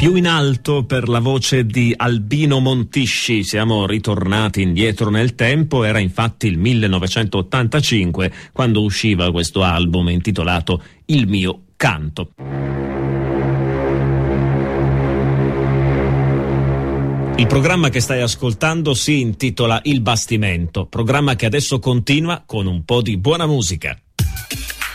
Più in alto per la voce di Albino Montisci, siamo ritornati indietro nel tempo, era infatti il 1985 quando usciva questo album intitolato Il mio canto. Il programma che stai ascoltando si intitola Il Bastimento, programma che adesso continua con un po' di buona musica.